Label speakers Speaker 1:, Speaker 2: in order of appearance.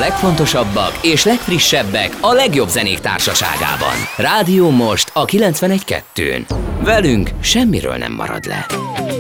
Speaker 1: legfontosabbak és legfrissebbek a legjobb zenék társaságában. Rádió Most a 91.2-n. Velünk semmiről nem marad le.